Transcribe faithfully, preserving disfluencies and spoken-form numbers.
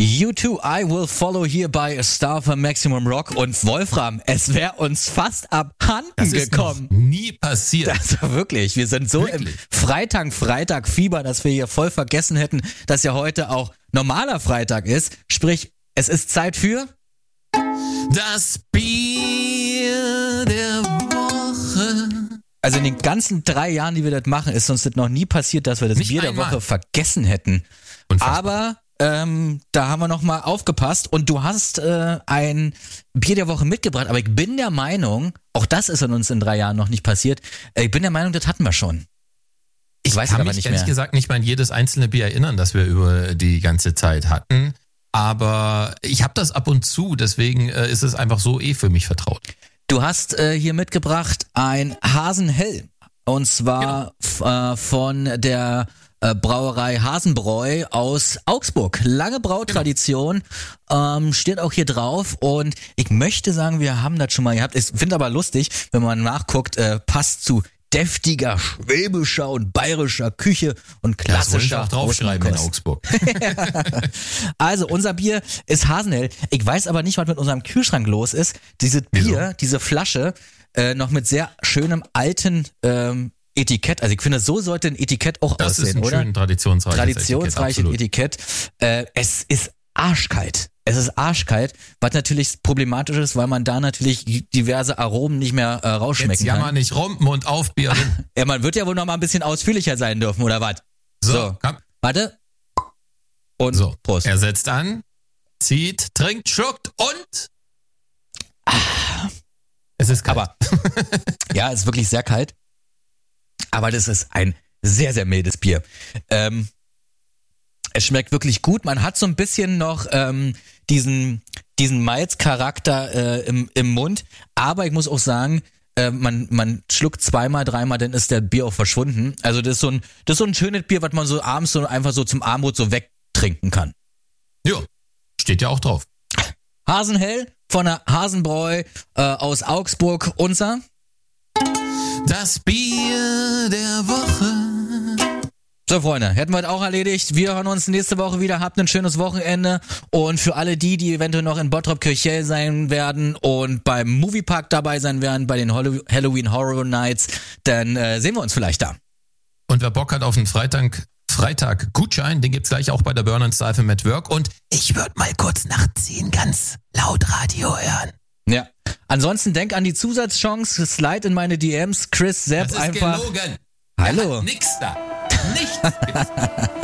You too, I will follow here by a Star for Maximum Rock. Und Wolfram, es wäre uns fast abhanden Das ist gekommen. noch nie passiert. Das war wirklich, wir sind so Wirklich? im Freitag, Freitag Fieber, dass wir hier voll vergessen hätten, dass ja heute auch normaler Freitag ist. Sprich, es ist Zeit für Das Bier der Woche. Also in den ganzen drei Jahren, die wir das machen, ist uns das noch nie passiert, dass wir das Nicht Bier der einmal. Woche vergessen hätten. Unfassbar. Aber ähm, da haben wir nochmal aufgepasst und du hast äh, ein Bier der Woche mitgebracht. Aber ich bin der Meinung, auch das ist an uns in drei Jahren noch nicht passiert, äh, ich bin der Meinung, das hatten wir schon. Ich, Ich weiß kann aber mich nicht ehrlich mehr. gesagt nicht mal an jedes einzelne Bier erinnern, das wir über die ganze Zeit hatten. Aber ich habe das ab und zu, deswegen äh, ist es einfach so eh für mich vertraut. Du hast äh, hier mitgebracht ein Hasenhell. Und zwar f- äh, von der äh, Brauerei Hasenbräu aus Augsburg. Lange Brautradition, ähm, steht auch hier drauf. Und ich möchte sagen, wir haben das schon mal gehabt. Ich finde aber lustig, wenn man nachguckt, äh, passt zu deftiger schwäbischer und bayerischer Küche und Das wollen sie klassischer auch draufschreiben in Hausmannkost. Augsburg. Also, unser Bier ist Hasenhell. Ich weiß aber nicht, was mit unserem Kühlschrank los ist. Dieses Bier, Wieso? diese Flasche, äh, noch mit sehr schönem alten ähm, Etikett. Also ich finde, so sollte ein Etikett auch Das ist aussehen, ein oder? schön traditionsreiches Traditionsreiches Etikett, Etikett. Äh, es ist arschkalt. Es ist arschkalt, was natürlich problematisch ist, weil man da natürlich diverse Aromen nicht mehr äh, absolut. Jetzt rausschmecken jammer kann. nicht rum, Mund auf, Bier rin. Ja, man wird ja wohl noch mal ein bisschen ausführlicher sein dürfen, oder was? So, So. komm. Warte. Und So, Prost. er setzt an, zieht, trinkt, schluckt und... Es ist kalt. Aber ja, es ist wirklich sehr kalt. Aber das ist ein sehr, sehr mildes Bier. Ähm, es schmeckt wirklich gut. Man hat so ein bisschen noch ähm, diesen, diesen Malzcharakter äh, im, im Mund. Aber ich muss auch sagen, äh, man, man schluckt zweimal, dreimal, dann ist der Bier auch verschwunden. Also das ist so ein, das ist so ein schönes Bier, was man so abends so einfach so zum Abendbrot so wegtrinken kann. Ja, steht ja auch drauf. Hasenhell von der Hasenbräu äh, aus Augsburg. Unser Das Bier der Woche. So, Freunde, hätten wir das auch erledigt. Wir hören uns nächste Woche wieder. Habt ein schönes Wochenende. Und für alle die, die eventuell noch in Bottrop-Kirchhell sein werden und beim Moviepark dabei sein werden, bei den Hallow- Halloween Horror Nights, dann äh, sehen wir uns vielleicht da. Und wer Bock hat auf einen Freitag, Freitag Gutschein, den gibt's gleich auch bei der Burn and Style at Work. Und ich würde mal kurz nachziehen, ganz laut Radio hören. Ja. Ansonsten denk an die Zusatzchance. Slide in meine D Ms. Chris, Sepp, Das ist einfach. gelogen. Hallo. Er hat nix da. Nichts gibt's da.